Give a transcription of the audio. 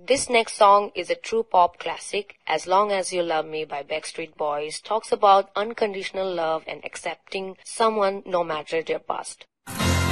This next song is a true pop classic. As Long As You Love Me by Backstreet Boys talks about unconditional love and accepting someone no matter their past.